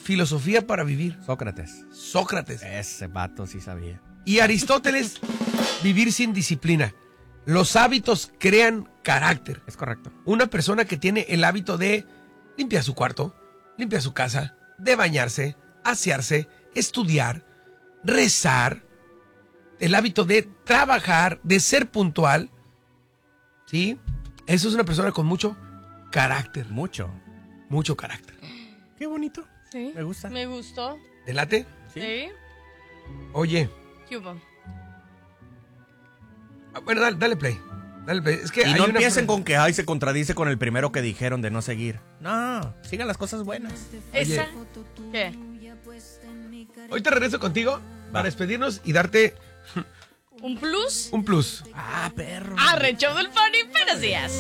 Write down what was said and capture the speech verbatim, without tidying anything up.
filosofía para vivir. Sócrates. Sócrates. Ese vato sí sabía. Y Aristóteles, vivir sin disciplina. Los hábitos crean carácter. Es correcto. Una persona que tiene el hábito de limpiar su cuarto, limpiar su casa, de bañarse, asearse, estudiar, rezar, el hábito de trabajar, de ser puntual, ¿sí? Eso es una persona con mucho carácter. Mucho. Mucho carácter. Qué bonito. Sí. Me gusta. Me gustó. ¿Te late? Sí. Oye. ¿Qué hubo? Bueno, dale, dale play. Dale play. Es que y hay no una empiecen frase- con que ay se contradice con el primero que dijeron de no seguir. No, sigan las cosas buenas. ¿Esa? ¿Qué? Hoy te regreso contigo para despedirnos y darte ¿Un plus? un plus. Ah, perro. Arre, show del Funny, buenos días.